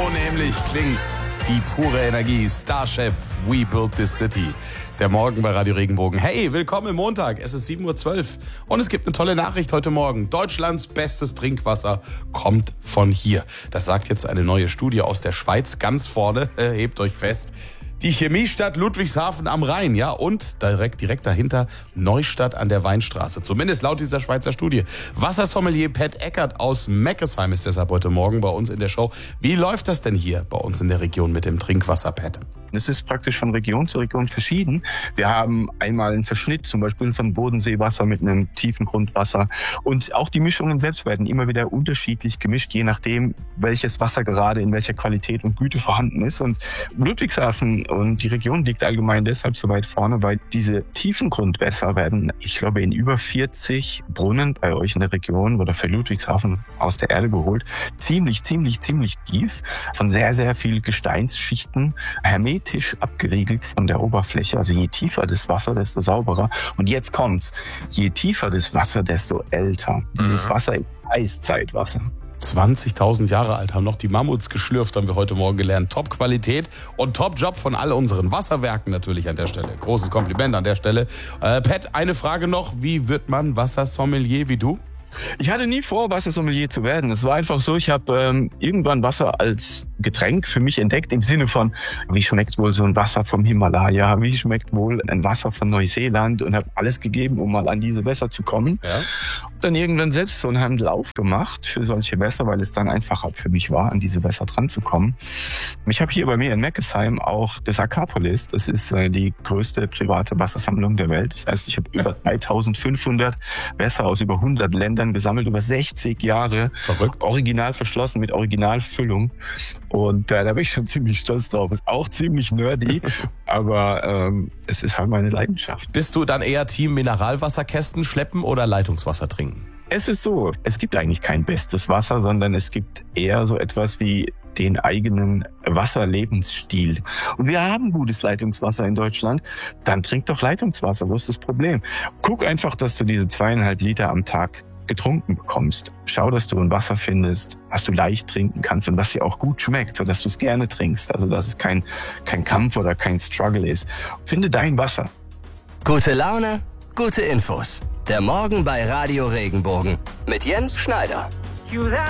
nämlich klingt die pure Energie. Starship, We Built This City. Der Morgen bei Radio Regenbogen. Hey, willkommen im Montag. Es ist 7:12 Uhr und es gibt eine tolle Nachricht heute Morgen. Deutschlands bestes Trinkwasser kommt von hier. Das sagt jetzt eine neue Studie aus der Schweiz ganz vorne. Hebt euch fest. Die Chemiestadt Ludwigshafen am Rhein, ja, und direkt dahinter Neustadt an der Weinstraße. Zumindest laut dieser Schweizer Studie. Wassersommelier Pat Eckert aus Meckesheim ist deshalb heute Morgen bei uns in der Show. Wie läuft das denn hier bei uns in der Region mit dem Trinkwasser, Pat? Es ist praktisch von Region zu Region verschieden. Wir haben einmal einen Verschnitt, zum Beispiel von Bodenseewasser mit einem tiefen Grundwasser. Und auch die Mischungen selbst werden immer wieder unterschiedlich gemischt, je nachdem, welches Wasser gerade in welcher Qualität und Güte vorhanden ist. Und Ludwigshafen und die Region liegt allgemein deshalb so weit vorne, weil diese tiefen Grundwässer werden, ich glaube, in über 40 Brunnen bei euch in der Region oder für Ludwigshafen aus der Erde geholt. Ziemlich tief, von sehr, sehr viel Gesteinsschichten, hermetisch abgeriegelt von der Oberfläche. Also je tiefer das Wasser, desto sauberer. Und jetzt kommt's. Je tiefer das Wasser, desto älter. Dieses Wasser ist Eiszeitwasser. 20.000 Jahre alt, haben noch die Mammuts geschlürft, haben wir heute Morgen gelernt. Top-Qualität und Top-Job von all unseren Wasserwerken natürlich an der Stelle. Großes Kompliment an der Stelle. Pat, eine Frage noch. Wie wird man Wassersommelier wie du? Ich hatte nie vor, Wassersommelier zu werden. Es war einfach so, ich habe irgendwann Wasser als Getränk für mich entdeckt, im Sinne von, wie schmeckt wohl so ein Wasser vom Himalaya, wie schmeckt wohl ein Wasser von Neuseeland, und habe alles gegeben, um mal an diese Wässer zu kommen. Ja. Und dann irgendwann selbst so einen Handel aufgemacht für solche Wässer, weil es dann einfacher für mich war, an diese Wässer dran zu kommen. Ich habe hier bei mir in Meckesheim auch das Aquapolis. Das ist die größte private Wassersammlung der Welt. Das heißt, ich habe über 3.500 Wässer aus über 100 Ländern gesammelt, über 60 Jahre. Verrückt. Original verschlossen mit Originalfüllung. Und da bin ich schon ziemlich stolz drauf. Ist auch ziemlich nerdy, aber es ist halt meine Leidenschaft. Bist du dann eher Team Mineralwasserkästen schleppen oder Leitungswasser trinken? Es ist so, es gibt eigentlich kein bestes Wasser, sondern es gibt eher so etwas wie den eigenen Wasserlebensstil. Und wir haben gutes Leitungswasser in Deutschland. Dann trink doch Leitungswasser. Wo ist das Problem? Guck einfach, dass du diese 2,5 Liter am Tag getrunken bekommst. Schau, dass du ein Wasser findest, was du leicht trinken kannst und was dir auch gut schmeckt, sodass du es gerne trinkst. Also, dass es kein Kampf oder kein Struggle ist. Finde dein Wasser. Gute Laune, gute Infos. Der Morgen bei Radio Regenbogen mit Jens Schneider.